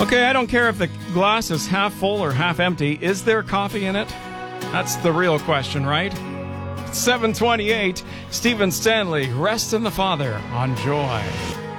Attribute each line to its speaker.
Speaker 1: Okay, I don't care if the glass is half full or half empty. Is there coffee in it? That's the real question, right? 7:28, Stephen Stanley, Rest in the Father on Joy.